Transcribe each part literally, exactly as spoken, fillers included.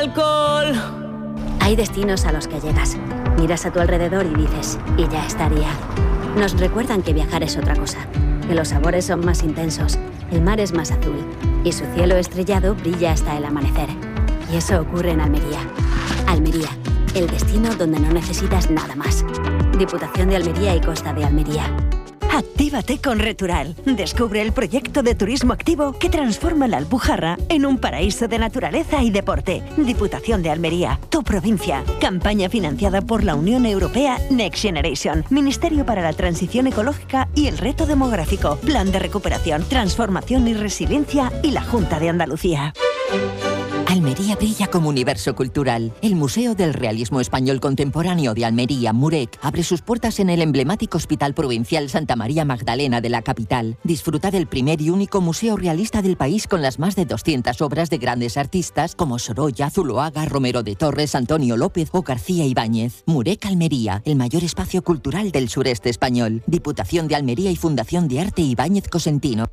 alcohol. Hay destinos a los que llegas, miras a tu alrededor y dices, y ya estaría. Nos recuerdan que viajar es otra cosa, que los sabores son más intensos, el mar es más azul y su cielo estrellado brilla hasta el amanecer. Y eso ocurre en Almería. Almería, el destino donde no necesitas nada más. Diputación de Almería y Costa de Almería. Actívate con Retural. Descubre el proyecto de turismo activo que transforma la Alpujarra en un paraíso de naturaleza y deporte. Diputación de Almería, tu provincia. Campaña financiada por la Unión Europea Next Generation, Ministerio para la Transición Ecológica y el Reto Demográfico, Plan de Recuperación, Transformación y Resiliencia y la Junta de Andalucía. Almería brilla como universo cultural. El Museo del Realismo Español Contemporáneo de Almería, MUREC, abre sus puertas en el emblemático Hospital Provincial Santa María Magdalena de la capital. Disfruta del primer y único museo realista del país con las más de doscientas obras de grandes artistas como Sorolla, Zuloaga, Romero de Torres, Antonio López o García Ibáñez. MUREC Almería, el mayor espacio cultural del sureste español. Diputación de Almería y Fundación de Arte Ibáñez Cosentino.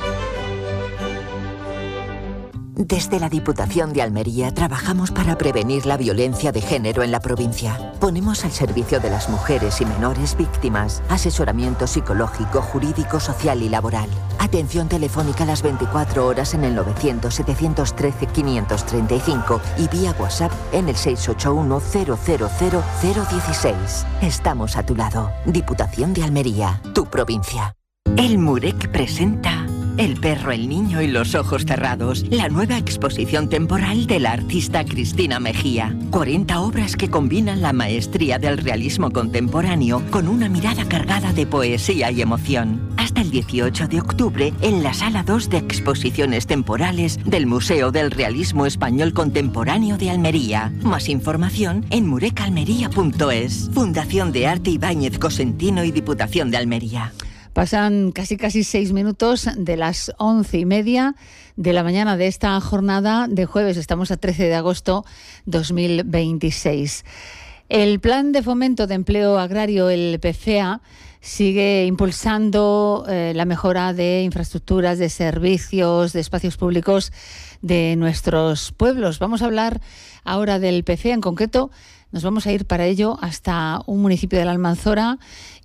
Desde la Diputación de Almería trabajamos para prevenir la violencia de género en la provincia. Ponemos al servicio de las mujeres y menores víctimas asesoramiento psicológico, jurídico, social y laboral. Atención telefónica las veinticuatro horas en el novecientos, setecientos trece, quinientos treinta y cinco y vía WhatsApp en el seis ocho uno, cero cero cero, cero dieciséis. Estamos a tu lado. Diputación de Almería, tu provincia. El MUREC presenta El perro, el niño y los ojos cerrados, la nueva exposición temporal de la artista Cristina Mejía. cuarenta obras que combinan la maestría del realismo contemporáneo con una mirada cargada de poesía y emoción. Hasta el dieciocho de octubre en la Sala dos de Exposiciones Temporales del Museo del Realismo Español Contemporáneo de Almería. Más información en murecalmería punto es. Fundación de Arte Ibáñez Cosentino y Diputación de Almería. Pasan casi casi seis minutos de las once y media de la mañana de esta jornada de jueves. Estamos a trece de agosto dos mil veintiséis. El Plan de Fomento de Empleo Agrario, el P F E A, sigue impulsando eh, la mejora de infraestructuras, de servicios, de espacios públicos de nuestros pueblos. Vamos a hablar ahora del P F E A en concreto. Nos vamos a ir para ello hasta un municipio de la Almanzora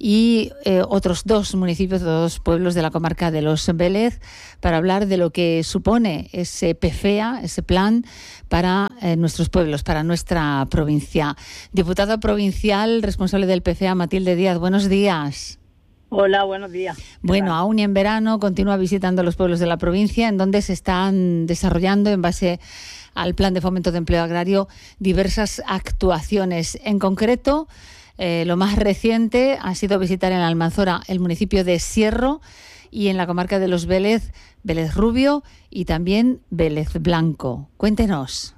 y eh, otros dos municipios, dos pueblos de la comarca de Los Vélez, para hablar de lo que supone ese P F E A, ese plan para eh, nuestros pueblos, para nuestra provincia. Diputada provincial, responsable del P F E A, Matilde Díaz, buenos días. Hola, buenos días. Bueno, aún y en verano continúa visitando los pueblos de la provincia, en donde se están desarrollando, en base al Plan de Fomento de Empleo Agrario, diversas actuaciones. En concreto, eh, lo más reciente ha sido visitar en la Almanzora el municipio de Sierro y en la comarca de Los Vélez, Vélez Rubio y también Vélez Blanco. Cuéntenos.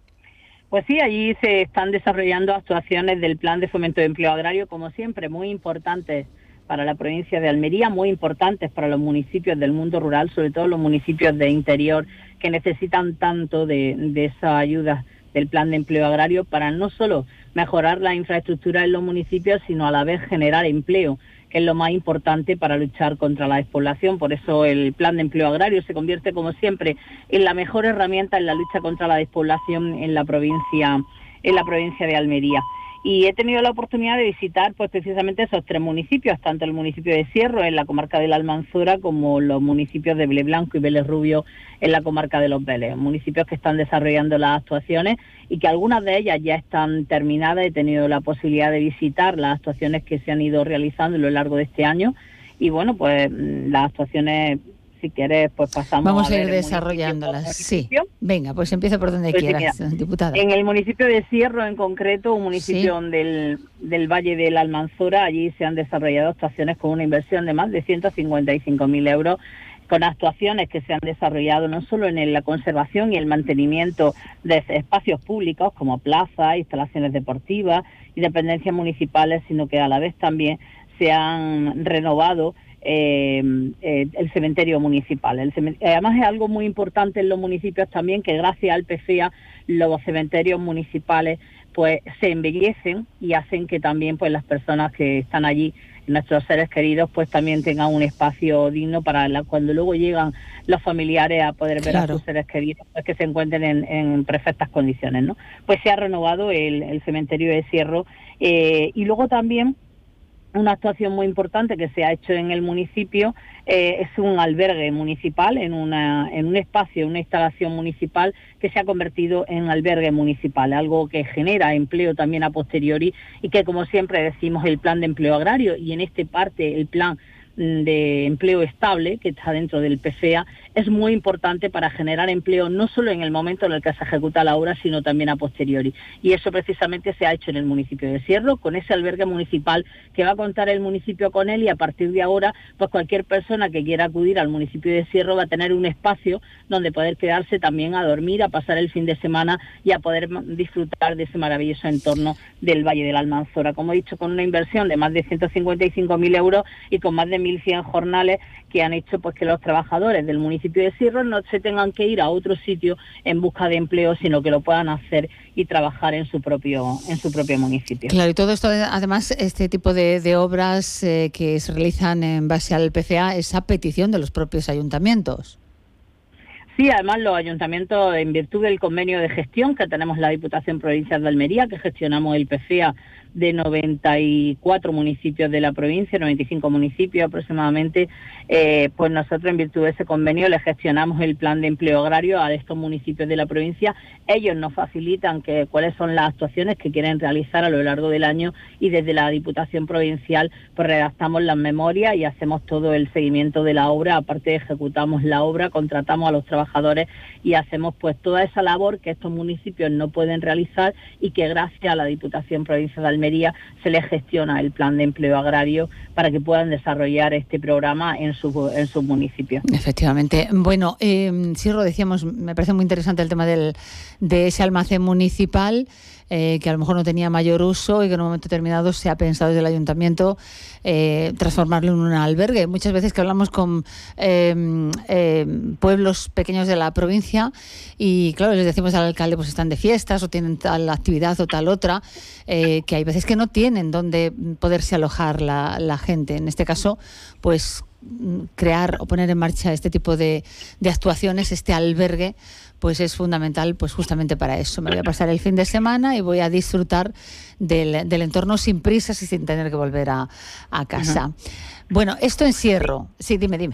Pues sí, allí se están desarrollando actuaciones del Plan de Fomento de Empleo Agrario, como siempre, muy importantes para la provincia de Almería, muy importantes para los municipios del mundo rural, sobre todo los municipios de interior que necesitan tanto de, de esa ayuda del Plan de Empleo Agrario para no solo mejorar la infraestructura en los municipios, sino a la vez generar empleo, que es lo más importante para luchar contra la despoblación. Por eso el Plan de Empleo Agrario se convierte, como siempre, en la mejor herramienta en la lucha contra la despoblación en la provincia, en la provincia de Almería. Y he tenido la oportunidad de visitar pues precisamente esos tres municipios, tanto el municipio de Sierro en la comarca de la Almanzora como los municipios de Vélez Blanco y Vélez Rubio en la comarca de Los Vélez, municipios que están desarrollando las actuaciones y que algunas de ellas ya están terminadas. He tenido la posibilidad de visitar las actuaciones que se han ido realizando a lo largo de este año y bueno, pues las actuaciones, si quieres, pues pasamos Vamos a, a ir ver desarrollándolas. Sí. Venga, pues empieza por donde pues quieras, sí, mira, diputada. En el municipio de Sierro, en concreto, un municipio sí. del, del Valle de la Almanzora, allí se han desarrollado actuaciones con una inversión de más de ciento cincuenta y cinco mil euros, con actuaciones que se han desarrollado no solo en la conservación y el mantenimiento de espacios públicos como plazas, instalaciones deportivas y dependencias municipales, sino que a la vez también se han renovado Eh, eh, el cementerio municipal. El cementerio, además es algo muy importante en los municipios también, que gracias al P F E A los cementerios municipales pues se embellecen y hacen que también pues las personas que están allí nuestros seres queridos pues también tengan un espacio digno para la, cuando luego llegan los familiares a poder ver claro. a sus seres queridos, pues que se encuentren en, en perfectas condiciones, ¿no? Pues se ha renovado el, el cementerio de Sierro, eh, y luego también una actuación muy importante que se ha hecho en el municipio eh, es un albergue municipal, en una en un espacio, una instalación municipal que se ha convertido en albergue municipal, algo que genera empleo también a posteriori y que, como siempre decimos, el plan de empleo agrario y en este parte el plan de empleo estable que está dentro del P F E A es muy importante para generar empleo no solo en el momento en el que se ejecuta la obra, sino también a posteriori. Y eso precisamente se ha hecho en el municipio de Sierro, con ese albergue municipal que va a contar el municipio con él, y a partir de ahora, pues cualquier persona que quiera acudir al municipio de Sierro va a tener un espacio donde poder quedarse también a dormir, a pasar el fin de semana y a poder disfrutar de ese maravilloso entorno del Valle de la Almanzora. Como he dicho, con una inversión de más de ciento cincuenta y cinco mil euros y con más de mil cien jornales que han hecho pues que los trabajadores del municipio de Sierro no se tengan que ir a otro sitio en busca de empleo, sino que lo puedan hacer y trabajar en su propio en su propio municipio. Claro, y todo esto, además, este tipo de, de obras eh, que se realizan en base al P F E A es a petición de los propios ayuntamientos. Sí, además los ayuntamientos, en virtud del convenio de gestión que tenemos la Diputación Provincial de Almería, que gestionamos el P F E A de noventa y cuatro municipios de la provincia, noventa y cinco municipios aproximadamente, eh, pues nosotros en virtud de ese convenio le gestionamos el plan de empleo agrario a estos municipios de la provincia. Ellos nos facilitan que, cuáles son las actuaciones que quieren realizar a lo largo del año, y desde la Diputación Provincial pues redactamos las memorias y hacemos todo el seguimiento de la obra. Aparte, ejecutamos la obra, contratamos a los trabajadores y hacemos pues toda esa labor que estos municipios no pueden realizar y que gracias a la Diputación Provincial de Almería se les gestiona el plan de empleo agrario para que puedan desarrollar este programa en su en sus municipios. Efectivamente. Bueno, eh, Sierro, decíamos, me parece muy interesante el tema del de ese almacén municipal, eh, que a lo mejor no tenía mayor uso y que en un momento determinado se ha pensado desde el ayuntamiento eh, transformarlo en un albergue. Muchas veces que hablamos con eh, eh, pueblos pequeños de la provincia y claro, les decimos al alcalde pues están de fiestas o tienen tal actividad o tal otra, eh, que hay veces que no tienen donde poderse alojar la, la gente. En este caso, pues crear o poner en marcha este tipo de, de actuaciones, este albergue, pues es fundamental, pues justamente para eso. Me voy a pasar el fin de semana y voy a disfrutar del, del entorno sin prisas y sin tener que volver a, a casa. Uh-huh. Bueno, esto en Sierro. Sí, dime, dime.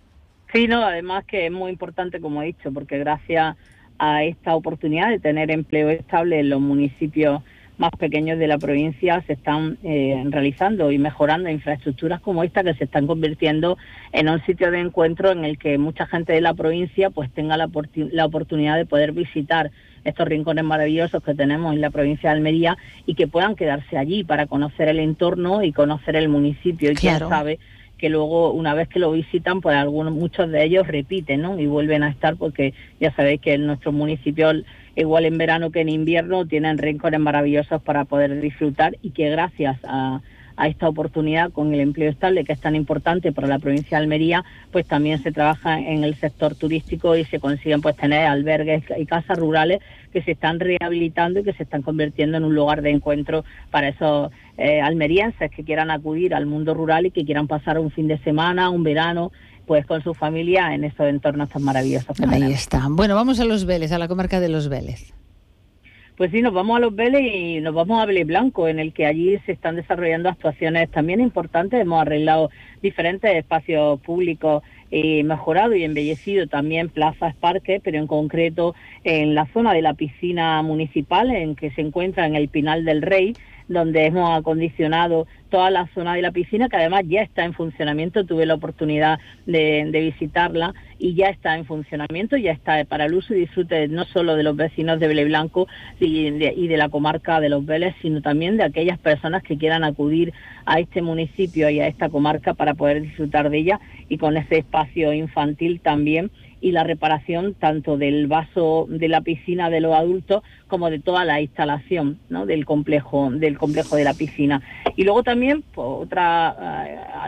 Sí, no, además que es muy importante, como he dicho, porque gracias a esta oportunidad de tener empleo estable en los municipios más pequeños de la provincia se están eh, realizando y mejorando infraestructuras como esta, que se están convirtiendo en un sitio de encuentro en el que mucha gente de la provincia pues tenga la, la oportunidad de poder visitar estos rincones maravillosos que tenemos en la provincia de Almería y que puedan quedarse allí para conocer el entorno y conocer el municipio. Y claro, quién sabe que luego, una vez que lo visitan, pues algunos, muchos de ellos repiten, ¿no? Y vuelven a estar, porque ya sabéis que en nuestros municipios, igual en verano que en invierno, tienen rincones maravillosos para poder disfrutar, y que gracias a, a esta oportunidad con el empleo estable, que es tan importante para la provincia de Almería, pues también se trabaja en el sector turístico y se consiguen pues tener albergues y casas rurales que se están rehabilitando y que se están convirtiendo en un lugar de encuentro para esos eh, almerienses que quieran acudir al mundo rural y que quieran pasar un fin de semana, un verano, pues con su familia en esos entornos tan maravillosos que Ahí tenemos. está. Bueno, vamos a Los Vélez, a la comarca de Los Vélez. Pues sí, nos vamos a Los Vélez y nos vamos a Vélez Blanco, en el que allí se están desarrollando actuaciones también importantes. Hemos arreglado diferentes espacios públicos y mejorado y embellecido también plazas, parques, pero en concreto en la zona de la piscina municipal, en que se encuentra en el Pinal del Rey, donde hemos acondicionado toda la zona de la piscina, que además ya está en funcionamiento. Tuve la oportunidad de, de visitarla y ya está en funcionamiento, ya está para el uso y disfrute no solo de los vecinos de Vélez Blanco y de, y de la comarca de Los Vélez, sino también de aquellas personas que quieran acudir a este municipio y a esta comarca para poder disfrutar de ella, y con ese espacio infantil también, y la reparación tanto del vaso de la piscina de los adultos como de toda la instalación, ¿no?, del complejo del complejo de la piscina. Y luego también pues, otra uh,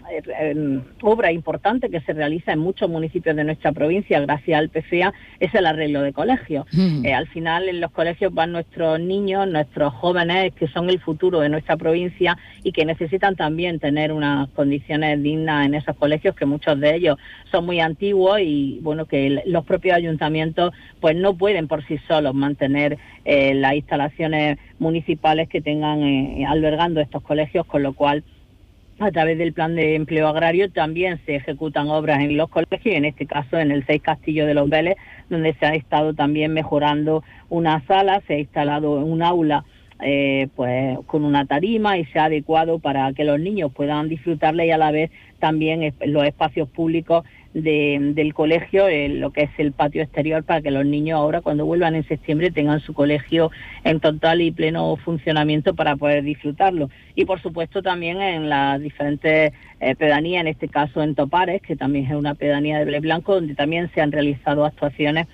eh, obra importante que se realiza en muchos municipios de nuestra provincia gracias al P F E A es el arreglo de colegios. Mm. Eh, al final en los colegios van nuestros niños, nuestros jóvenes que son el futuro de nuestra provincia y que necesitan también tener unas condiciones dignas en esos colegios, que muchos de ellos son muy antiguos y bueno, que el, los propios ayuntamientos pues no pueden por sí solos mantener eh, las instalaciones municipales que tengan eh, albergando estos colegios, con lo cual a través del plan de empleo agrario también se ejecutan obras en los colegios, y en este caso en el seis Castillo de los Vélez, donde se ha estado también mejorando una sala, se ha instalado un aula eh, pues con una tarima y se ha adecuado para que los niños puedan disfrutarla, y a la vez también los espacios públicos de, del colegio, eh, lo que es el patio exterior, para que los niños ahora cuando vuelvan en septiembre tengan su colegio en total y pleno funcionamiento para poder disfrutarlo. Y por supuesto también en las diferentes eh, pedanías, en este caso en Topares, que también es una pedanía de Vélez Blanco, donde también se han realizado actuaciones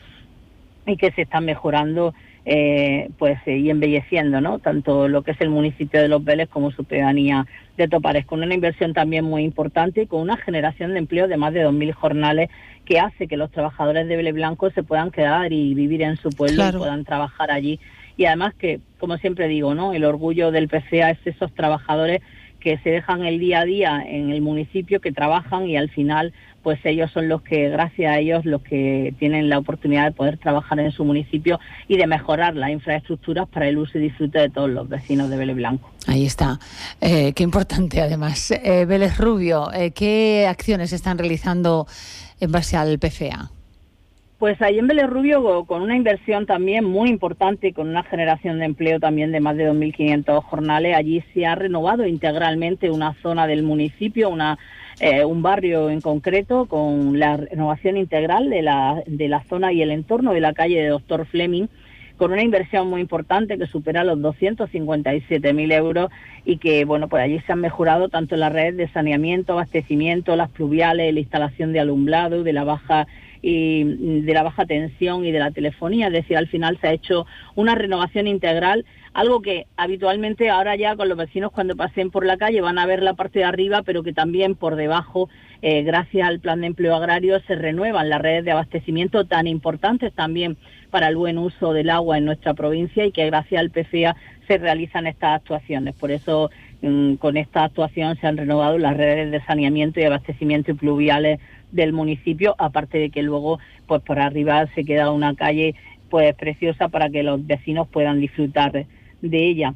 y que se están mejorando eh, pues eh, y embelleciendo, ¿no?, tanto lo que es el municipio de Los Vélez como su pedanía de Topares, con una inversión también muy importante y con una generación de empleo de más de dos mil jornales, que hace que los trabajadores de Vélez Blanco se puedan quedar y vivir en su pueblo, claro, y puedan trabajar allí. Y además que, como siempre digo, ¿no?, el orgullo del P F E A es esos trabajadores que se dejan el día a día en el municipio, que trabajan, y al final pues ellos son los que, gracias a ellos, los que tienen la oportunidad de poder trabajar en su municipio y de mejorar las infraestructuras para el uso y disfrute de todos los vecinos de Vélez Blanco. Ahí está. Eh, qué importante, además. Eh, Vélez Rubio, eh, ¿qué acciones están realizando en base al P F E A? Pues ahí en Vélez Rubio, con una inversión también muy importante, con una generación de empleo también de más de dos mil quinientos jornales, allí se ha renovado integralmente una zona del municipio, una eh, un barrio en concreto, con la renovación integral de la, de la zona y el entorno de la calle de Doctor Fleming, con una inversión muy importante que supera los doscientos cincuenta y siete mil euros, y que, bueno, pues allí se han mejorado tanto las redes de saneamiento, abastecimiento, las pluviales, la instalación de alumbrado, de la baja y de la baja tensión y de la telefonía. Es decir, al final se ha hecho una renovación integral, algo que habitualmente ahora ya con los vecinos cuando pasen por la calle van a ver la parte de arriba, pero que también por debajo, eh, gracias al plan de empleo agrario, se renuevan las redes de abastecimiento tan importantes también para el buen uso del agua en nuestra provincia, y que gracias al P F E A se realizan estas actuaciones. Por eso mmm, con esta actuación se han renovado las redes de saneamiento y abastecimiento y pluviales del municipio, aparte de que luego pues por arriba se queda una calle pues preciosa para que los vecinos puedan disfrutar de, de ella.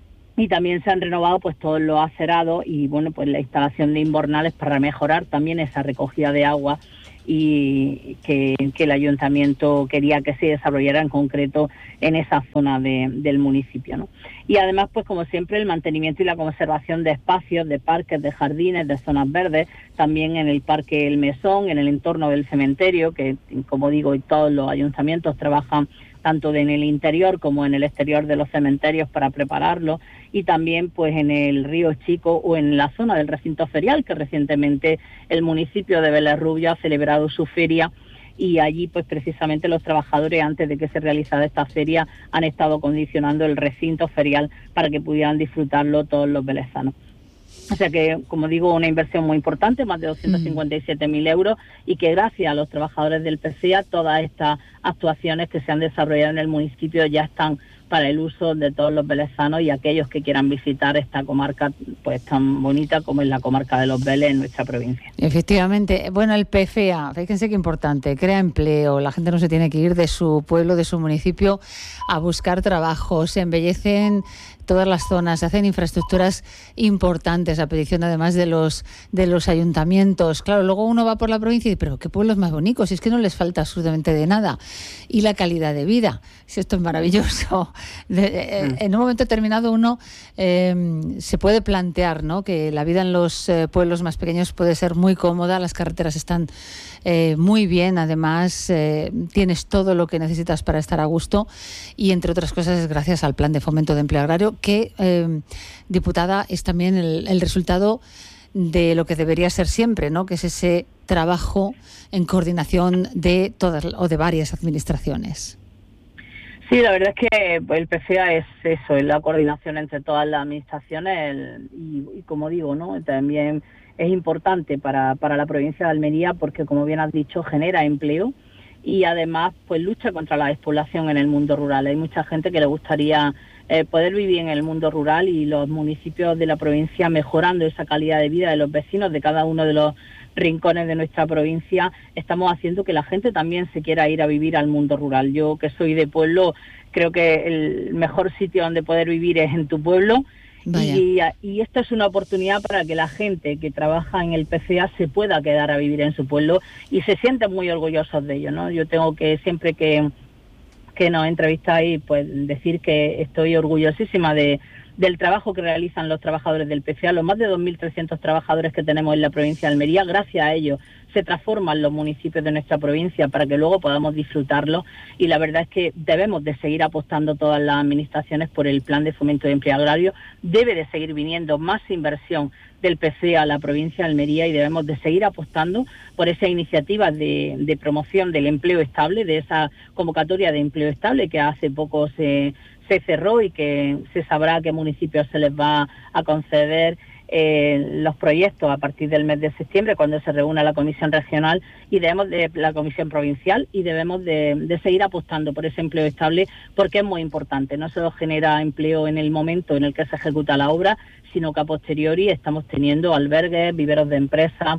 Y también se han renovado pues todos los acerados y bueno, pues la instalación de invernales para mejorar también esa recogida de agua, y que, que el ayuntamiento quería que se desarrollara en concreto en esa zona de, del municipio, ¿no? Y además, pues como siempre, el mantenimiento y la conservación de espacios, de parques, de jardines, de zonas verdes, también en el Parque El Mesón, en el entorno del cementerio, que como digo, todos los ayuntamientos trabajan tanto en el interior como en el exterior de los cementerios para prepararlo, y también pues en el Río Chico o en la zona del recinto ferial, que recientemente el municipio de Vélez Rubio ha celebrado su feria, y allí pues precisamente los trabajadores, antes de que se realizara esta feria, han estado condicionando el recinto ferial para que pudieran disfrutarlo todos los velezanos. O sea que, como digo, una inversión muy importante, más de doscientos cincuenta y siete mil euros, y que gracias a los trabajadores del P F E A todas estas actuaciones que se han desarrollado en el municipio ya están para el uso de todos los velezanos y aquellos que quieran visitar esta comarca pues tan bonita como es la comarca de Los Vélez en nuestra provincia. Efectivamente. Bueno, el P F E A, fíjense qué importante, crea empleo, la gente no se tiene que ir de su pueblo, de su municipio a buscar trabajo, se embellecen todas las zonas, se hacen infraestructuras importantes a petición además de los de los ayuntamientos. Claro, luego uno va por la provincia y dice, pero qué pueblos más bonitos, si es que no les falta absolutamente de nada. Y la calidad de vida, si esto es maravilloso. De, eh, en un momento determinado uno eh, se puede plantear, ¿no?, que la vida en los eh, pueblos más pequeños puede ser muy cómoda, las carreteras están eh, muy bien, además eh, tienes todo lo que necesitas para estar a gusto, y entre otras cosas es gracias al Plan de Fomento de Empleo Agrario, que, eh, diputada, es también el, el resultado de lo que debería ser siempre, ¿no?, que es ese trabajo en coordinación de todas o de varias administraciones. Sí, la verdad es que el P F E A es eso, es la coordinación entre todas las administraciones, el, y, y como digo, ¿no?, también es importante para, para la provincia de Almería porque, como bien has dicho, genera empleo y además pues lucha contra la despoblación en el mundo rural. Hay mucha gente que le gustaría eh, poder vivir en el mundo rural y los municipios de la provincia, mejorando esa calidad de vida de los vecinos de cada uno de los rincones de nuestra provincia, estamos haciendo que la gente también se quiera ir a vivir al mundo rural. Yo, que soy de pueblo, creo que el mejor sitio donde poder vivir es en tu pueblo. Y, y esto es una oportunidad para que la gente que trabaja en el P C A se pueda quedar a vivir en su pueblo y se sienten muy orgullosos de ello, ¿no? Yo tengo que, siempre que, que nos entrevistáis, pues decir que estoy orgullosísima de del trabajo que realizan los trabajadores del P C A, los más de dos mil trescientos trabajadores que tenemos en la provincia de Almería. Gracias a ellos se transforman los municipios de nuestra provincia para que luego podamos disfrutarlo, y la verdad es que debemos de seguir apostando todas las administraciones por el Plan de Fomento de Empleo Agrario. Debe de seguir viniendo más inversión del P C A a la provincia de Almería y debemos de seguir apostando por esa iniciativa de, de promoción del empleo estable, de esa convocatoria de empleo estable que hace poco se se cerró y que se sabrá a qué municipios se les va a conceder eh, los proyectos a partir del mes de septiembre, cuando se reúna la comisión regional y debemos de la comisión provincial, y debemos de, de seguir apostando por ese empleo estable porque es muy importante. No solo genera empleo en el momento en el que se ejecuta la obra, sino que a posteriori estamos teniendo albergues, viveros de empresas,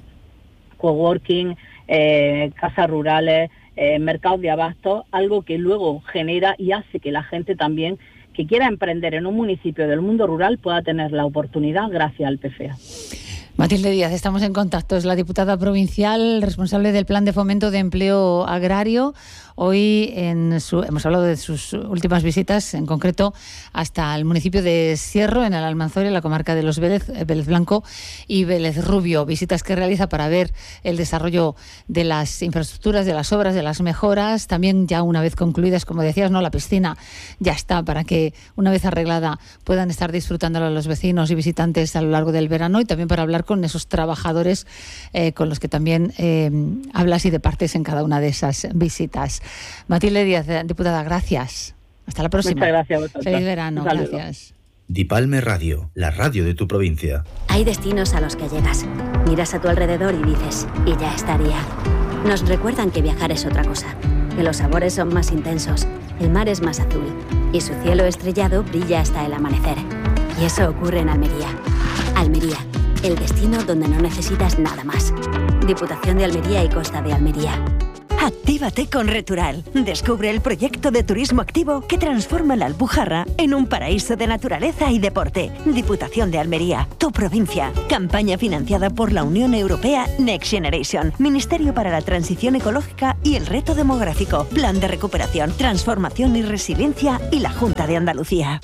coworking, eh, casas rurales, Eh, mercados de abastos, algo que luego genera y hace que la gente también que quiera emprender en un municipio del mundo rural pueda tener la oportunidad gracias al P F A. Matilde Díaz, estamos en contacto, es la diputada provincial responsable del Plan de Fomento de Empleo Agrario. Hoy en su, hemos hablado de sus últimas visitas, en concreto hasta el municipio de Sierro, en el Almanzora, en la comarca de los Vélez, Vélez Blanco y Vélez Rubio. Visitas que realiza para ver el desarrollo de las infraestructuras, de las obras, de las mejoras. También, ya una vez concluidas, como decías, no, la piscina ya está para que, una vez arreglada, puedan estar disfrutándolo los vecinos y visitantes a lo largo del verano, y también para hablar con esos trabajadores eh, con los que también eh, hablas y departes en cada una de esas visitas. Matilde Díaz, diputada, gracias. Hasta la próxima. Muchas gracias a vosotros. Feliz verano, gracias. Dipalme Radio, la radio de tu provincia. Hay destinos a los que llegas, miras a tu alrededor y dices, y ya estaría. Nos recuerdan que viajar es otra cosa, que los sabores son más intensos, el mar es más azul y su cielo estrellado brilla hasta el amanecer. Y eso ocurre en Almería. Almería, el destino donde no necesitas nada más. Diputación de Almería y Costa de Almería. Actívate con Retural. Descubre el proyecto de turismo activo que transforma la Alpujarra en un paraíso de naturaleza y deporte. Diputación de Almería, tu provincia. Campaña financiada por la Unión Europea Next Generation, Ministerio para la Transición Ecológica y el Reto Demográfico, Plan de Recuperación, Transformación y Resiliencia y la Junta de Andalucía.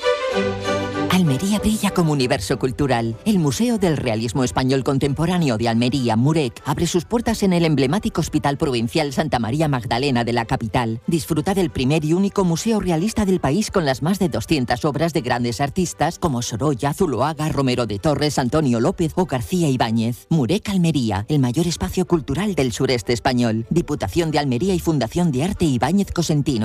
Almería brilla como universo cultural. El Museo del Realismo Español Contemporáneo de Almería, MUREC, abre sus puertas en el emblemático Hospital Provincial Santa María Magdalena de la capital. Disfruta del primer y único museo realista del país, con las más de doscientas obras de grandes artistas como Sorolla, Zuloaga, Romero de Torres, Antonio López o García Ibáñez. MUREC Almería, el mayor espacio cultural del sureste español. Diputación de Almería y Fundación de Arte Ibáñez Cosentino.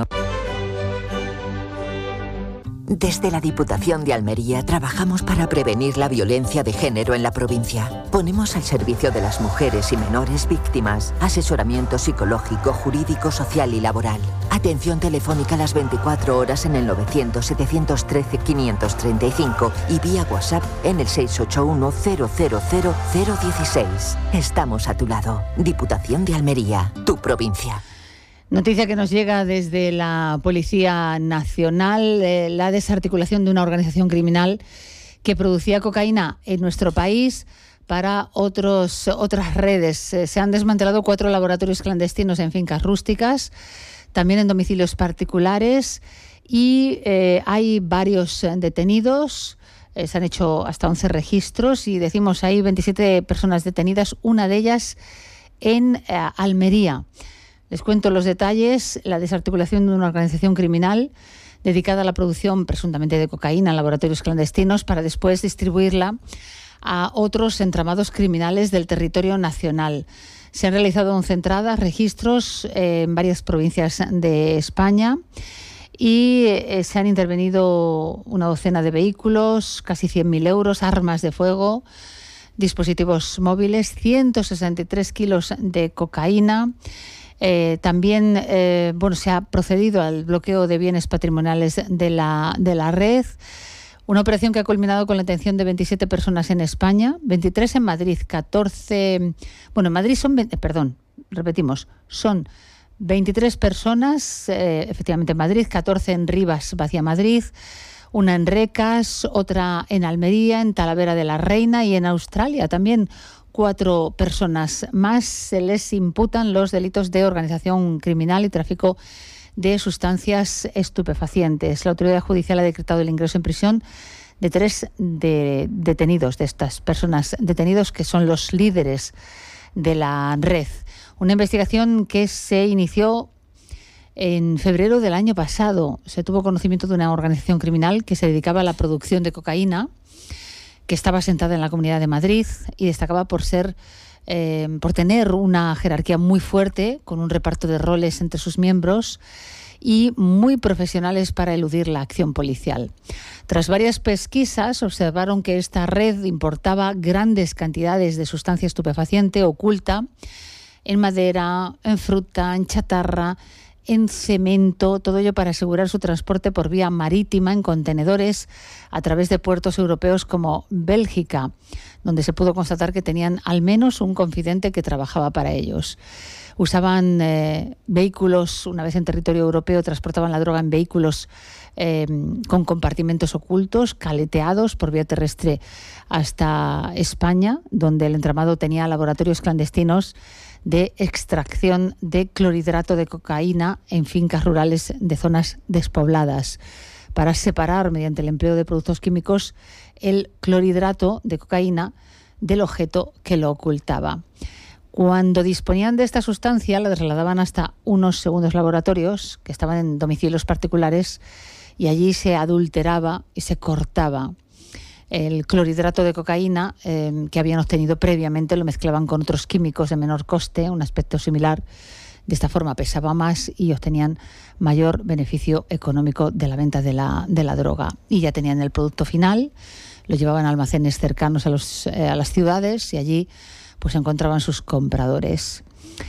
Desde la Diputación de Almería trabajamos para prevenir la violencia de género en la provincia. Ponemos al servicio de las mujeres y menores víctimas asesoramiento psicológico, jurídico, social y laboral. Atención telefónica las veinticuatro horas en el novecientos setecientos trece quinientos treinta y cinco y vía WhatsApp en el seis ocho uno cero cero cero cero dieciséis. Estamos a tu lado. Diputación de Almería, tu provincia. Noticia que nos llega desde la Policía Nacional, eh, la desarticulación de una organización criminal que producía cocaína en nuestro país para otros, otras redes. Eh, se han desmantelado cuatro laboratorios clandestinos en fincas rústicas, también en domicilios particulares, y eh, hay varios detenidos. Eh, se han hecho hasta once registros y decimos hay veintisiete personas detenidas, una de ellas en eh, Almería. Les cuento los detalles. La desarticulación de una organización criminal dedicada a la producción presuntamente de cocaína en laboratorios clandestinos para después distribuirla a otros entramados criminales del territorio nacional. Se han realizado once entradas, registros eh, en varias provincias de España y eh, se han intervenido una docena de vehículos, casi cien mil euros, armas de fuego. dispositivos móviles, ciento sesenta y tres kilos de cocaína. Eh, también eh, bueno, se ha procedido al bloqueo de bienes patrimoniales de la, de la red. Una operación que ha culminado con la detención de veintisiete personas en España, veintitrés en Madrid, catorce... Bueno, en Madrid son... Perdón, repetimos, son veintitrés personas, eh, efectivamente en Madrid, catorce en Rivas, Vacia Madrid, una en Recas, otra en Almería, en Talavera de la Reina y en Australia también. Cuatro personas más se les imputan los delitos de organización criminal y tráfico de sustancias estupefacientes. La autoridad judicial ha decretado el ingreso en prisión de tres de detenidos, de estas personas detenidos que son los líderes de la red. Una investigación que se inició en febrero del año pasado. Se tuvo conocimiento de una organización criminal que se dedicaba a la producción de cocaína, que estaba asentada en la Comunidad de Madrid y destacaba por ser, eh, por tener una jerarquía muy fuerte, con un reparto de roles entre sus miembros y muy profesionales para eludir la acción policial. Tras varias pesquisas, observaron que esta red importaba grandes cantidades de sustancia estupefaciente oculta en madera, en fruta, en chatarra, en cemento, todo ello para asegurar su transporte por vía marítima en contenedores a través de puertos europeos como Bélgica, donde se pudo constatar que tenían al menos un confidente que trabajaba para ellos. Usaban eh, vehículos, una vez en territorio europeo, transportaban la droga en vehículos eh, con compartimentos ocultos, caleteados por vía terrestre hasta España, donde el entramado tenía laboratorios clandestinos de extracción de clorhidrato de cocaína en fincas rurales de zonas despobladas, para separar mediante el empleo de productos químicos el clorhidrato de cocaína del objeto que lo ocultaba. Cuando disponían de esta sustancia, la trasladaban hasta unos segundos laboratorios que estaban en domicilios particulares y allí se adulteraba y se cortaba el clorhidrato de cocaína eh, que habían obtenido previamente, lo mezclaban con otros químicos de menor coste, un aspecto similar. De esta forma pesaba más y obtenían mayor beneficio económico de la venta de la, de la droga. Y ya tenían el producto final, lo llevaban a almacenes cercanos a, los, eh, a las ciudades y allí pues encontraban sus compradores.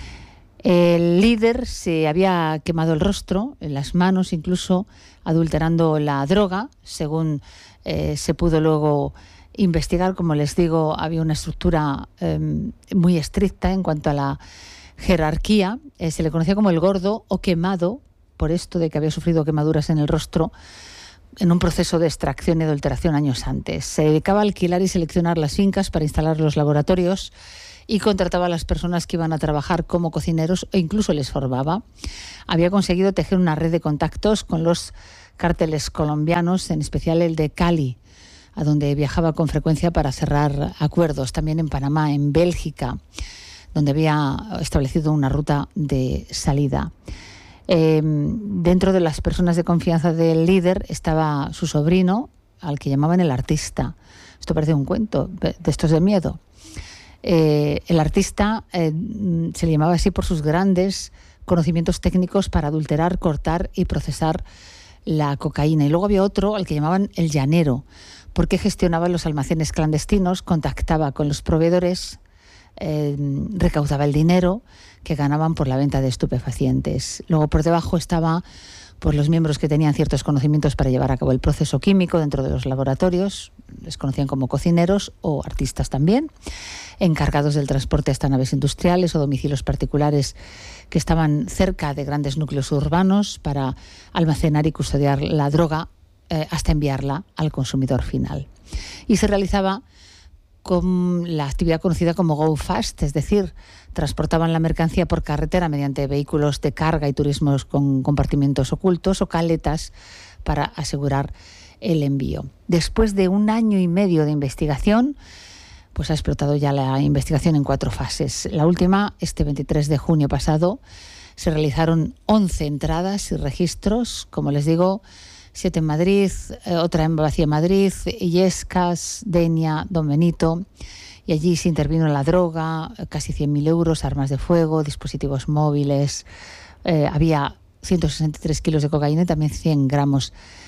El líder se había quemado el rostro, en las manos incluso, adulterando la droga, según eh, se pudo luego investigar. Como les digo, había una estructura eh, muy estricta en cuanto a la jerarquía. Eh, se le conocía como el gordo o quemado, por esto de que había sufrido quemaduras en el rostro en un proceso de extracción y adulteración años antes. Se dedicaba a alquilar y seleccionar las fincas para instalar los laboratorios y contrataba a las personas que iban a trabajar como cocineros e incluso les formaba. Había conseguido tejer una red de contactos con los cárteles colombianos, en especial el de Cali, a donde viajaba con frecuencia para cerrar acuerdos. También en Panamá, en Bélgica, donde había establecido una ruta de salida. Eh, dentro de las personas de confianza del líder estaba su sobrino, al que llamaban el artista. Esto parece un cuento de estos de miedo. Eh, el artista eh, se le llamaba así por sus grandes conocimientos técnicos para adulterar, cortar y procesar la cocaína. Y luego había otro al que llamaban el llanero, porque gestionaba los almacenes clandestinos, contactaba con los proveedores, eh, recaudaba el dinero que ganaban por la venta de estupefacientes. Luego por debajo estaba por los miembros que tenían ciertos conocimientos para llevar a cabo el proceso químico dentro de los laboratorios, les conocían como cocineros o artistas también, encargados del transporte hasta naves industriales o domicilios particulares que estaban cerca de grandes núcleos urbanos para almacenar y custodiar la droga eh, hasta enviarla al consumidor final. Y se realizaba con la actividad conocida como Go Fast, es decir, transportaban la mercancía por carretera mediante vehículos de carga y turismos con compartimentos ocultos o caletas para asegurar el envío. Después de un año y medio de investigación, pues ha explotado ya la investigación en cuatro fases. La última, este veintitrés de junio pasado, se realizaron once entradas y registros, como les digo, siete en Madrid, eh, otra en Vacia Madrid, Illescas, Denia, Don Benito, y allí se intervino la droga, casi cien mil euros, armas de fuego, dispositivos móviles, eh, había ciento sesenta y tres kilos de cocaína y también cien gramos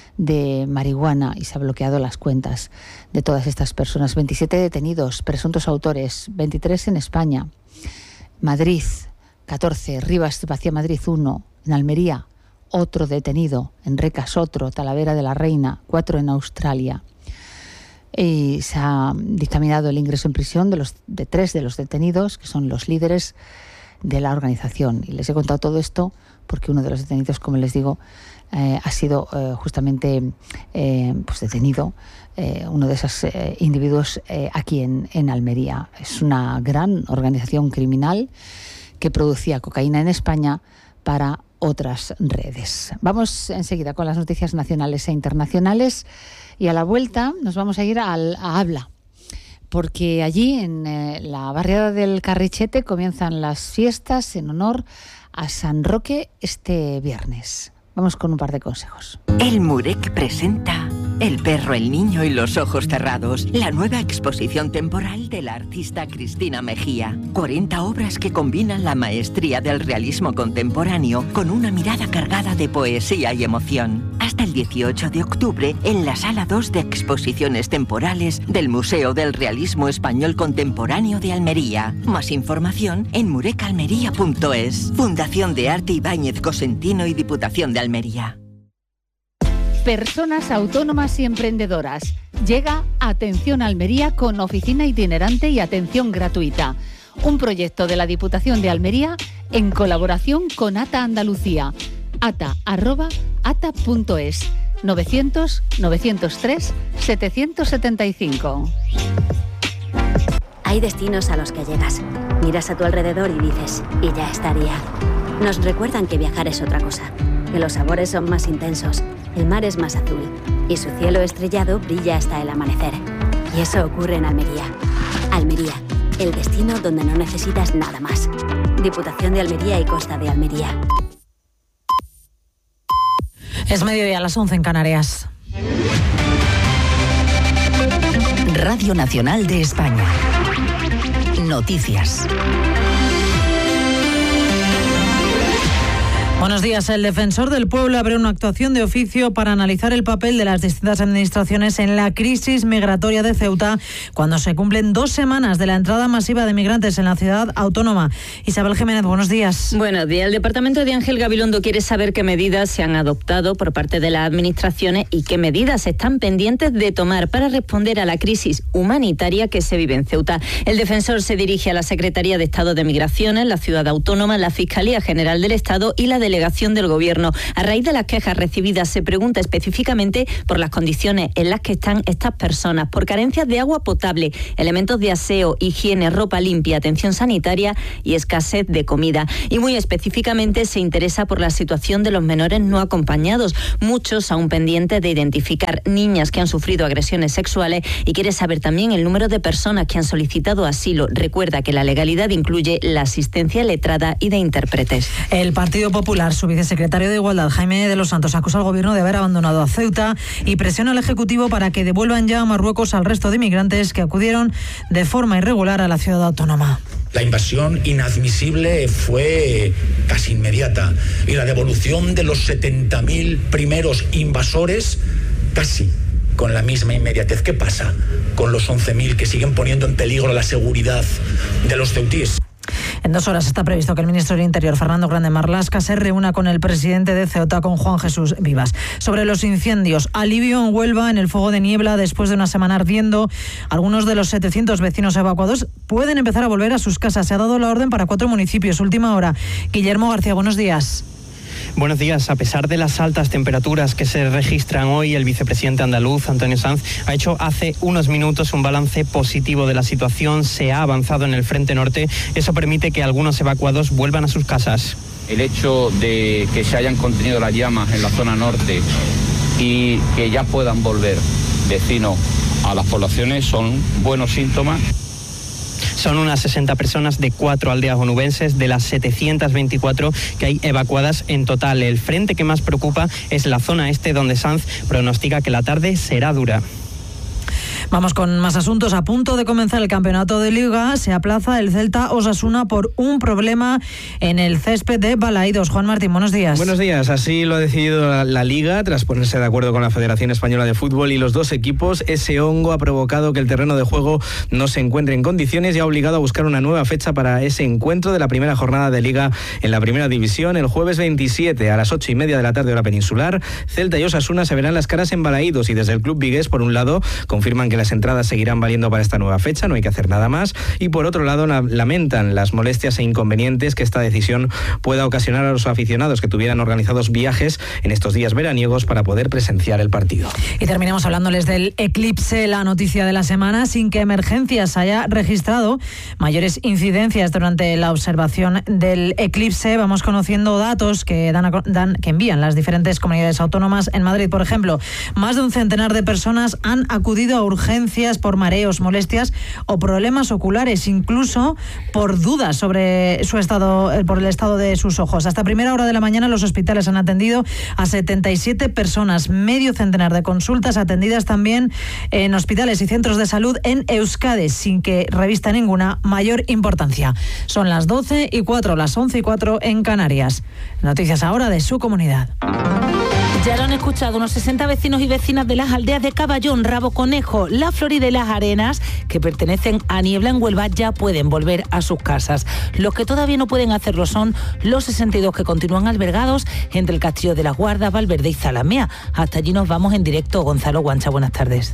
de marihuana y se han bloqueado las cuentas de todas estas personas. veintisiete detenidos, presuntos autores, veintitrés en España. Madrid, catorce, Rivas Vacía Madrid uno, en Almería, otro detenido, en Recas otro, Talavera de la Reina, cuatro en Australia. Y se ha dictaminado el ingreso en prisión de, los, de tres de los detenidos, que son los líderes de la organización. Y les he contado todo esto porque uno de los detenidos, como les digo, eh, ha sido eh, justamente eh, pues detenido, eh, uno de esos eh, individuos eh, aquí en, en Almería. Es una gran organización criminal que producía cocaína en España para otras redes. Vamos enseguida con las noticias nacionales e internacionales y a la vuelta nos vamos a ir al, a Habla, porque allí en eh, la barriada del Carrichete comienzan las fiestas en honor a San Roque este viernes. Vamos con un par de consejos. El Murec presenta El perro, el niño y los ojos cerrados, la nueva exposición temporal de la artista Cristina Mejía. cuarenta obras que combinan la maestría del realismo contemporáneo con una mirada cargada de poesía y emoción. Hasta el dieciocho de octubre en la Sala dos de Exposiciones Temporales del Museo del Realismo Español Contemporáneo de Almería. Más información en murecalmería punto es. Fundación de Arte Ibáñez Cosentino y Diputación de Almería. Personas autónomas y emprendedoras. Llega Atención Almería con oficina itinerante y atención gratuita. Un proyecto de la Diputación de Almería en colaboración con ATA Andalucía. ata arroba ata punto es. novecientos novecientos tres setecientos setenta y cinco. Hay destinos a los que llegas. Miras a tu alrededor y dices, y ya estaría. Nos recuerdan que viajar es otra cosa, que los sabores son más intensos, el mar es más azul y su cielo estrellado brilla hasta el amanecer. Y eso ocurre en Almería. Almería, el destino donde no necesitas nada más. Diputación de Almería y Costa de Almería. Es mediodía a las once en Canarias. Radio Nacional de España. Noticias. Buenos días. El defensor del pueblo abre una actuación de oficio para analizar el papel de las distintas administraciones en la crisis migratoria de Ceuta cuando se cumplen dos semanas de la entrada masiva de migrantes en la ciudad autónoma. Isabel Jiménez, buenos días. Buenos días. El departamento de Ángel Gabilondo quiere saber qué medidas se han adoptado por parte de las administraciones y qué medidas están pendientes de tomar para responder a la crisis humanitaria que se vive en Ceuta. El defensor se dirige a la Secretaría de Estado de Migraciones, la ciudad autónoma, la Fiscalía General del Estado y la de delegación del Gobierno. A raíz de las quejas recibidas se pregunta específicamente por las condiciones en las que están estas personas, por carencias de agua potable, elementos de aseo, higiene, ropa limpia, atención sanitaria y escasez de comida. Y muy específicamente se interesa por la situación de los menores no acompañados, muchos aún pendientes de identificar, niñas que han sufrido agresiones sexuales, y quiere saber también el número de personas que han solicitado asilo. Recuerda que la legalidad incluye la asistencia letrada y de intérpretes. El Partido Popular, su vicesecretario de Igualdad, Jaime de los Santos, acusa al Gobierno de haber abandonado a Ceuta y presiona al Ejecutivo para que devuelvan ya a Marruecos al resto de inmigrantes que acudieron de forma irregular a la ciudad autónoma. La invasión inadmisible fue casi inmediata y la devolución de los setenta mil primeros invasores casi con la misma inmediatez. ¿Qué pasa con los once mil que siguen poniendo en peligro la seguridad de los ceutíes? En dos horas está previsto que el ministro del Interior, Fernando Grande Marlaska, se reúna con el presidente de Ceuta, con Juan Jesús Vivas. Sobre los incendios, alivio en Huelva en el fuego de niebla después de una semana ardiendo. Algunos de los setecientos vecinos evacuados pueden empezar a volver a sus casas. Se ha dado la orden para cuatro municipios. Última hora. Guillermo García, buenos días. Buenos días. A pesar de las altas temperaturas que se registran hoy, el vicepresidente andaluz, Antonio Sanz, ha hecho hace unos minutos un balance positivo de la situación. Se ha avanzado en el frente norte. Eso permite que algunos evacuados vuelvan a sus casas. El hecho de que se hayan contenido las llamas en la zona norte y que ya puedan volver vecinos a las poblaciones son buenos síntomas. Son unas sesenta personas de cuatro aldeas onubenses de las setecientas veinticuatro que hay evacuadas en total. El frente que más preocupa es la zona este, donde Sanz pronostica que la tarde será dura. Vamos con más asuntos. A punto de comenzar el campeonato de Liga, se aplaza el Celta Osasuna por un problema en el césped de Balaídos. Juan Martín, buenos días. Buenos días. Así lo ha decidido la, la Liga, tras ponerse de acuerdo con la Federación Española de Fútbol y los dos equipos. Ese hongo ha provocado que el terreno de juego no se encuentre en condiciones y ha obligado a buscar una nueva fecha para ese encuentro de la primera jornada de Liga en la Primera División. El jueves veintisiete a las ocho y media de la tarde hora peninsular, Celta y Osasuna se verán las caras en Balaídos, y desde el club vigués, por un lado, confirman que las entradas seguirán valiendo para esta nueva fecha, no hay que hacer nada más, y por otro lado la, lamentan las molestias e inconvenientes que esta decisión pueda ocasionar a los aficionados que tuvieran organizados viajes en estos días veraniegos para poder presenciar el partido. Y terminamos hablándoles del eclipse, la noticia de la semana, sin que Emergencias haya registrado mayores incidencias durante la observación del eclipse. Vamos conociendo datos que dan, a, dan que envían las diferentes comunidades autónomas. En Madrid, por ejemplo, más de un centenar de personas han acudido a urgencias por mareos, molestias o problemas oculares, incluso por dudas sobre su estado, por el estado de sus ojos. Hasta primera hora de la mañana los hospitales han atendido a setenta y siete personas, medio centenar de consultas atendidas también en hospitales y centros de salud en Euskadi, sin que revista ninguna mayor importancia. Son las doce y cuatro, las once y cuatro en Canarias. Noticias ahora de su comunidad. Ya lo han escuchado, unos sesenta vecinos y vecinas de las aldeas de Caballón, Rabo Conejo, La Florida y Las Arenas, que pertenecen a Niebla en Huelva, ya pueden volver a sus casas. Los que todavía no pueden hacerlo son los sesenta y dos que continúan albergados entre el Castillo de las Guardas, Valverde y Zalamea. Hasta allí nos vamos en directo. Gonzalo Guancha, buenas tardes.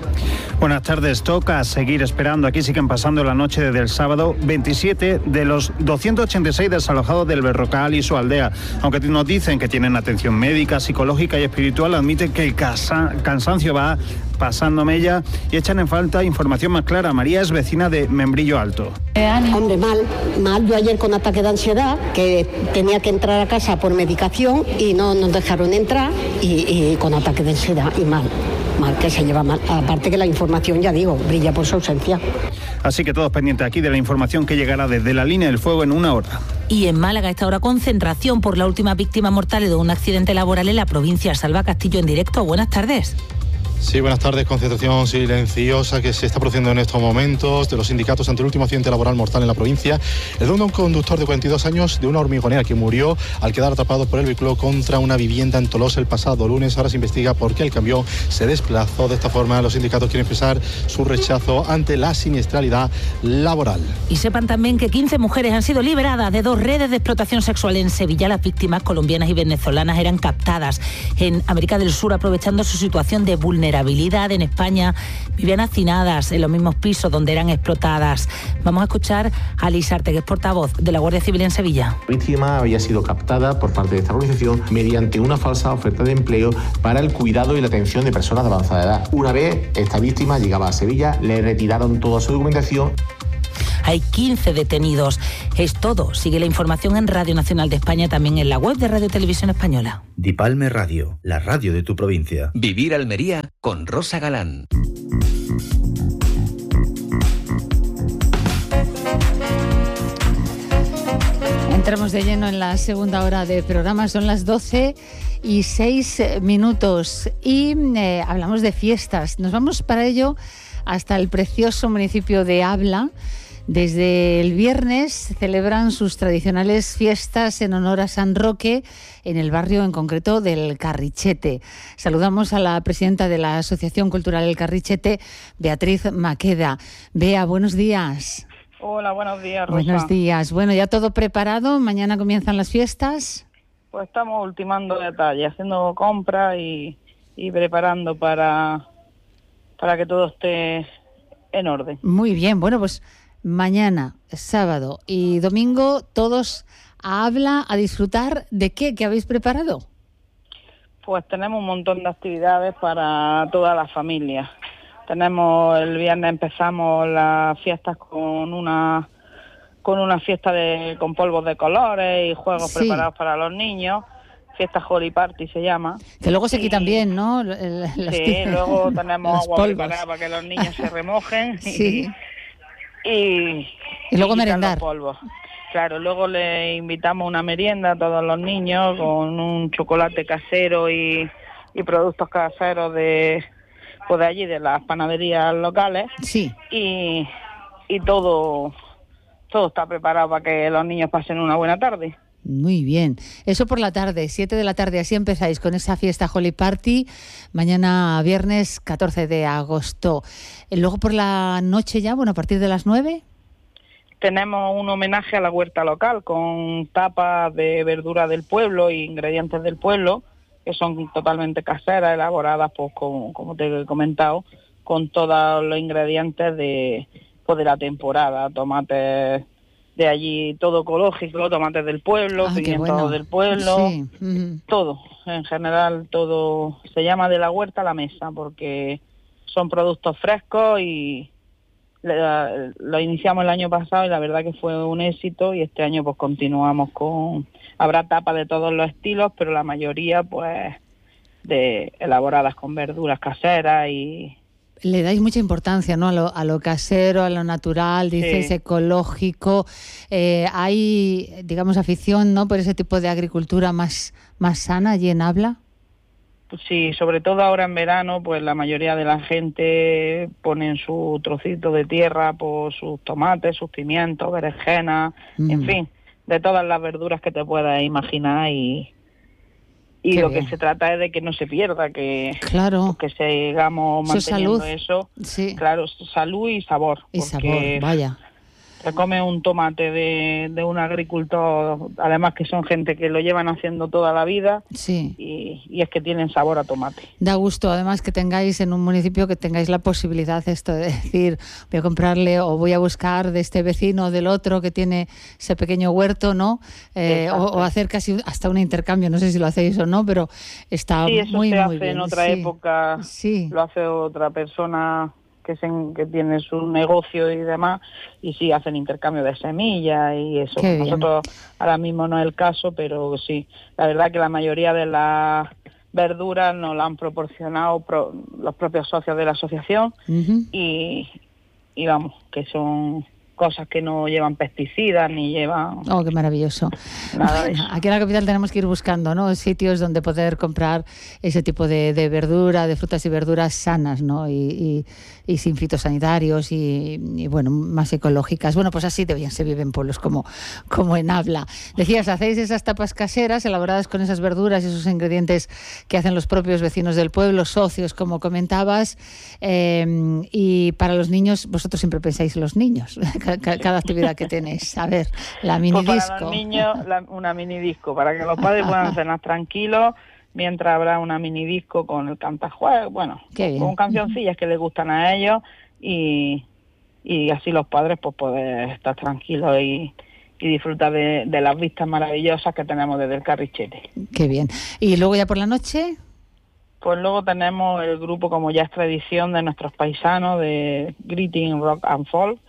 Buenas tardes. Toca seguir esperando. Aquí siguen pasando la noche del sábado veintisiete de los doscientos ochenta y seis desalojados del Berrocal y su aldea. Aunque nos dicen que tienen atención médica, psicológica y espiritual, admiten que el casa- cansancio va pasando mella y echan en falta información más clara. María es vecina de Membrillo Alto. Hombre, mal, mal. Yo ayer con ataque de ansiedad, que tenía que entrar a casa por medicación y no nos dejaron entrar, y, y con ataque de ansiedad y mal. Mal, que se lleva mal. Aparte que la información, ya digo, brilla por su ausencia. Así que todos pendientes aquí de la información que llegará desde la línea del fuego en una hora. Y en Málaga, a esta hora, concentración por la última víctima mortal de un accidente laboral en la provincia. Salva Castillo en directo. Buenas tardes. Sí, buenas tardes. Concentración silenciosa que se está produciendo en estos momentos de los sindicatos ante el último accidente laboral mortal en la provincia. El de un conductor de cuarenta y dos años de una hormigonera que murió al quedar atrapado por el vehículo contra una vivienda en Tolosa el pasado lunes. Ahora se investiga por qué el camión se desplazó de esta forma. Los sindicatos quieren expresar su rechazo ante la siniestralidad laboral. Y sepan también que quince mujeres han sido liberadas de dos redes de explotación sexual en Sevilla. Las víctimas colombianas y venezolanas eran captadas en América del Sur, aprovechando su situación de vulnerabilidad. En España vivían hacinadas en los mismos pisos donde eran explotadas. Vamos a escuchar a Liz Arte, que es portavoz de la Guardia Civil en Sevilla. La víctima había sido captada por parte de esta organización mediante una falsa oferta de empleo para el cuidado y la atención de personas de avanzada edad. Una vez esta víctima llegaba a Sevilla, le retiraron toda su documentación. Hay quince detenidos. Es todo. Sigue la información en Radio Nacional de España, también en la web de Radio Televisión Española. Dipalme Radio, la radio de tu provincia. Vivir Almería con Rosa Galán. Entramos de lleno en la segunda hora de programa. Son las doce y seis minutos y eh, hablamos de fiestas. Nos vamos para ello hasta el precioso municipio de Abla. Desde el viernes celebran sus tradicionales fiestas en honor a San Roque en el barrio en concreto del Carrichete. Saludamos a la presidenta de la Asociación Cultural El Carrichete, Beatriz Maqueda. Bea, buenos días. Hola, buenos días, Rosa. Buenos días. Bueno, ¿ya todo preparado? ¿Mañana comienzan las fiestas? Pues estamos ultimando detalles, haciendo compras y, y preparando para, para que todo esté en orden. Muy bien, bueno, pues mañana, sábado y domingo, todos a Abla a disfrutar de qué, ¿qué habéis preparado? Pues tenemos un montón de actividades para toda la familia. Tenemos, el viernes empezamos las fiestas con una con una fiesta de con polvos de colores y juegos sí. preparados para los niños. Fiesta Holy Party se llama. Que luego se y, quitan bien, ¿no? Los sí, t- luego tenemos agua polvos. preparada para que los niños se remojen. Sí. Y, y, y luego y merendar. Los polvos. Claro, luego le invitamos una merienda a todos los niños con un chocolate casero y, y productos caseros de pues de allí, de las panaderías locales. Sí. Y, y todo, todo está preparado para que los niños pasen una buena tarde. Muy bien. Eso por la tarde, siete de la tarde, así empezáis con esa fiesta Holy Party, mañana viernes catorce de agosto. Y luego por la noche ya, bueno, a partir de las nueve... Tenemos un homenaje a la huerta local con tapas de verdura del pueblo e ingredientes del pueblo, que son totalmente caseras, elaboradas, pues como, como te he comentado, con todos los ingredientes de, pues, de la temporada, tomates de allí, todo ecológico, tomates del pueblo, ah, pimientos bueno. del pueblo, sí. uh-huh. todo, en general todo, se llama de la huerta a la mesa, porque son productos frescos y le, lo iniciamos el año pasado y la verdad que fue un éxito, y este año pues continuamos con, habrá tapas de todos los estilos, pero la mayoría pues de elaboradas con verduras caseras y... Le dais mucha importancia, ¿no? A lo, a lo casero, a lo natural, dices, sí. ecológico. Eh, hay, digamos, afición, ¿no? Por ese tipo de agricultura más, más sana allí en Abla. Pues sí, sobre todo ahora en verano, pues la mayoría de la gente pone su trocito de tierra por sus tomates, sus pimientos, berenjenas, mm. en fin, de todas las verduras que te puedas imaginar y... Y Qué lo bien. que se trata es de que no se pierda, que, claro. que sigamos manteniendo eso. Sí. Claro, salud y sabor. Y sabor, vaya. Se come un tomate de, de un agricultor, además que son gente que lo llevan haciendo toda la vida, sí. y, y es que tienen sabor a tomate. Da gusto, además, que tengáis en un municipio que tengáis la posibilidad esto de decir, voy a comprarle o voy a buscar de este vecino o del otro que tiene ese pequeño huerto, ¿no? Eh, o, o hacer casi hasta un intercambio, no sé si lo hacéis o no, pero está sí, eso muy, se muy hace bien. En otra sí. época sí. lo hace otra persona que, se, que tiene su negocio y demás, y sí hacen intercambio de semillas y eso. Qué Nosotros bien. ahora mismo no es el caso, pero sí, la verdad que la mayoría de las verduras nos la han proporcionado pro, los propios socios de la asociación, uh-huh. y, y vamos, que son cosas que no llevan pesticidas ni llevan... Oh, qué maravilloso. Nada bueno, aquí en la capital tenemos que ir buscando, ¿no? Sitios donde poder comprar ese tipo de, de verdura, de frutas y verduras sanas, ¿no? Y, y, y sin fitosanitarios y, y, bueno, más ecológicas. Bueno, pues así de bien se vive en pueblos como, como en Abla. Decías, hacéis esas tapas caseras elaboradas con esas verduras y esos ingredientes que hacen los propios vecinos del pueblo, socios, como comentabas, eh, y para los niños, vosotros siempre pensáis en los niños, cada actividad que tenéis. A ver, la mini pues disco. Para los niños, la, una mini disco, para que los padres puedan cenar tranquilos, mientras habrá una mini disco con el cantajuegos, bueno, con cancioncillas que les gustan a ellos, y, y así los padres pues poder estar tranquilos y, y disfrutar de, de las vistas maravillosas que tenemos desde el Carrichete. Qué bien. ¿Y luego ya por la noche? Pues luego tenemos el grupo, como ya es tradición de nuestros paisanos, de Greeting Rock and Folk,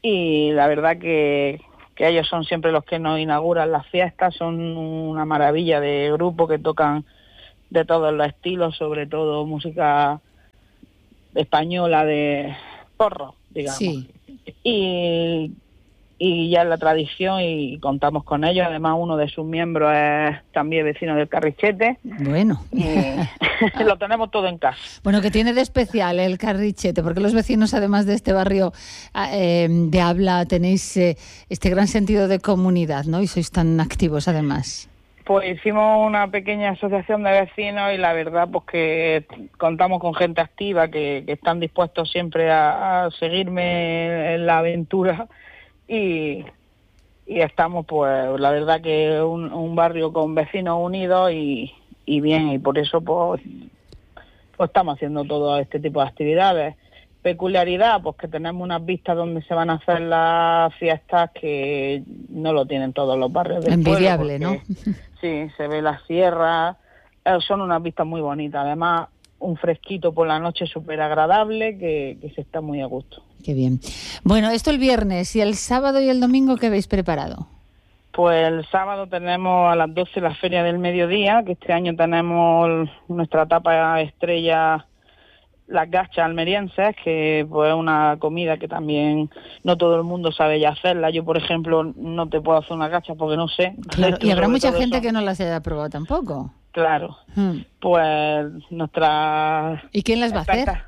y la verdad que, que ellos son siempre los que nos inauguran las fiestas, son una maravilla de grupo que tocan de todos los estilos, sobre todo música española de porro, digamos. Sí. Y, y ya es la tradición y contamos con ellos, además uno de sus miembros es también vecino del Carrichete. Bueno. Y lo tenemos todo en casa. Bueno, ¿qué tiene de especial el Carrichete? Porque los vecinos, además de este barrio eh, de Abla, tenéis eh, este gran sentido de comunidad, ¿no? Y sois tan activos, además. Pues hicimos una pequeña asociación de vecinos y la verdad pues que contamos con gente activa que, que están dispuestos siempre a, a seguirme en la aventura, y, y estamos pues la verdad que un, un barrio con vecinos unidos y, y bien, y por eso pues, pues estamos haciendo todo este tipo de actividades. Peculiaridad, pues que tenemos unas vistas donde se van a hacer las fiestas que no lo tienen todos los barrios del Envidiable, pueblo. ¿no? Sí, se ve la sierra, eh, son unas vistas muy bonitas, además un fresquito por la noche súper agradable, que, que se está muy a gusto. Qué bien. Bueno, esto el viernes, y el sábado y el domingo, ¿qué habéis preparado? Pues el sábado tenemos a las doce la Feria del Mediodía, que este año tenemos nuestra etapa estrella, las gachas almerienses, que pues es una comida que también no todo el mundo sabe ya hacerla. Yo, por ejemplo, no te puedo hacer una gacha porque no sé. Claro, y habrá mucha gente eso. que no las haya probado tampoco. Claro. Hmm. Pues nuestra... ¿Y quién las va a hacer?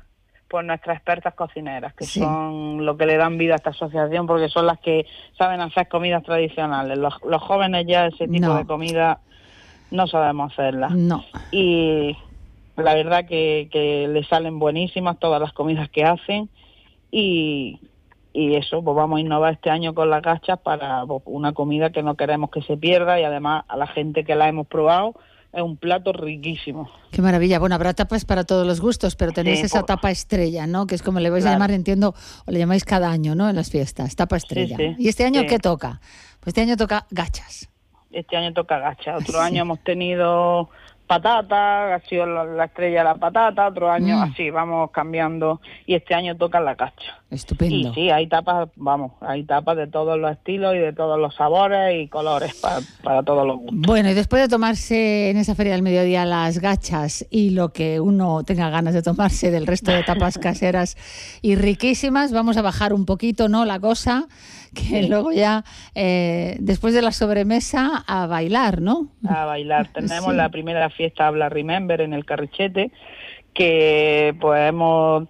por nuestras expertas cocineras, que Sí. son lo que le dan vida a esta asociación, porque son las que saben hacer comidas tradicionales. Los, los jóvenes ya ese tipo No. de comida no sabemos hacerla. No. Y la verdad que, que le salen buenísimas todas las comidas que hacen, y, y eso, pues vamos a innovar este año con las gachas para pues, una comida que no queremos que se pierda, y además a la gente que la hemos probado es un plato riquísimo. Qué maravilla. Bueno, habrá tapas para todos los gustos, pero tenéis Sí, esa por- tapa estrella, ¿no? Que es como le vais a Claro. llamar, entiendo, o le llamáis cada año, ¿no? En las fiestas, tapa estrella. sí, ¿Y este año sí. qué toca? Pues este año toca gachas. Este año toca gacha. Otro Sí. año hemos tenido patata, ha sido la, la estrella de la patata, otro año Mm. así, vamos cambiando, y este año toca la gacha. Estupendo. Y sí, hay tapas, vamos, hay tapas de todos los estilos y de todos los sabores y colores para, para todos los gustos. Bueno, y después de tomarse en esa feria del mediodía las gachas y lo que uno tenga ganas de tomarse del resto de tapas caseras y riquísimas, vamos a bajar un poquito, ¿no? La cosa, que Sí. luego ya, eh, después de la sobremesa, a bailar, ¿no? A bailar. Tenemos Sí. la primera fiesta Habla Remember en el Carrichete, que pues hemos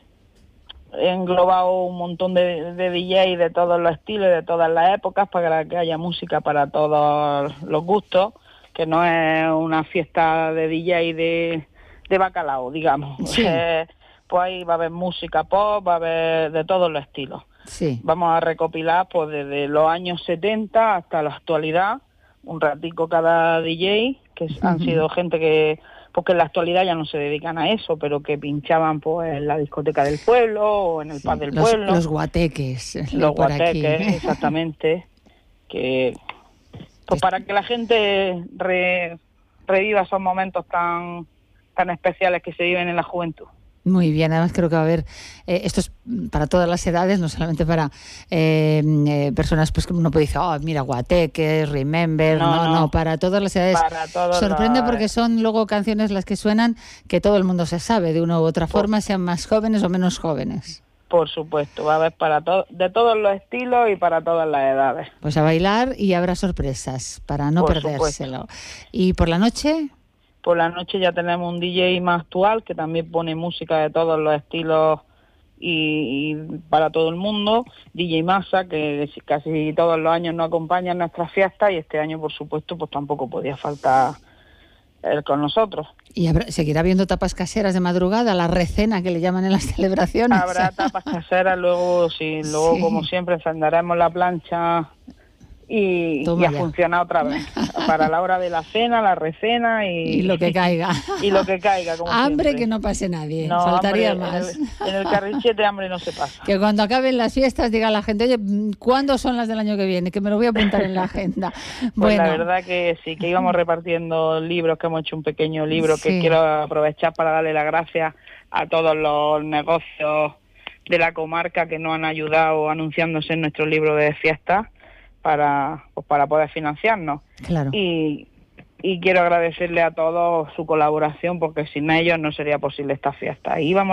englobado un montón de, de D J de todos los estilos y de todas las épocas para que haya música para todos los gustos, que no es una fiesta de D J de, de bacalao, digamos. Sí. Eh, pues ahí va a haber música pop, va a haber de todos los estilos. Sí. Vamos a recopilar pues desde los años setenta hasta la actualidad, un ratico cada D J, que s- han Ujú. sido gente que, porque en la actualidad ya no se dedican a eso, pero que pinchaban pues en la discoteca del pueblo o en el pub del Los, pueblo. los guateques. eh, Los por aquí. guateques, exactamente, que pues para que la gente re- reviva esos momentos tan tan especiales que se viven en la juventud. Muy bien, además creo que va a haber, eh, esto es para todas las edades, no solamente para eh, eh, personas pues que uno puede decir, oh, mira, guateques, remember, no, No, no, no. para todas las edades. Para todos Sorprende los- porque son luego canciones las que suenan que todo el mundo se sabe de una u otra forma, sean más jóvenes o menos jóvenes. Por supuesto, va a haber para to- de todos los estilos y para todas las edades. Pues a bailar y habrá sorpresas para no Por perdérselo. ¿Y por la noche? Por la noche ya tenemos un D J más actual que también pone música de todos los estilos y, y para todo el mundo. D J Massa, que casi todos los años nos acompaña en nuestras fiestas, y este año, por supuesto, pues tampoco podía faltar él con nosotros. ¿Y habrá- seguirá habiendo tapas caseras de madrugada, la recena que le llaman en las celebraciones? Habrá tapas caseras, luego sí, luego Sí. como siempre encenderemos la plancha y, Toma y a ya. funcionar otra vez. Para la hora de la cena, la recena y, Y lo que caiga. y lo que caiga, como Hambre siempre. que no pase nadie, No, faltaría hambre, más. En el, en el Carrichete hambre no se pasa. Que cuando acaben las fiestas diga la gente, oye, ¿cuándo son las del año que viene? Que me lo voy a apuntar en la agenda. Pues Bueno, la verdad que sí, que íbamos repartiendo libros, que hemos hecho un pequeño libro, Sí. que quiero aprovechar para darle las gracias a todos los negocios de la comarca que nos han ayudado anunciándose en nuestro libro de fiestas para, pues para poder financiarnos. claro. Y, y quiero agradecerle a todos su colaboración, porque sin ellos no sería posible esta fiesta. Y vamos